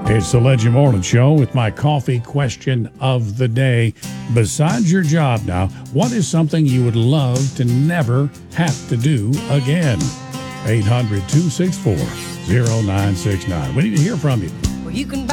It's the Legend Morning Show with my coffee question of the day. Besides your job now, what is something you would love to never have to do again? 800-264-0969. We need to hear from you. Well, you can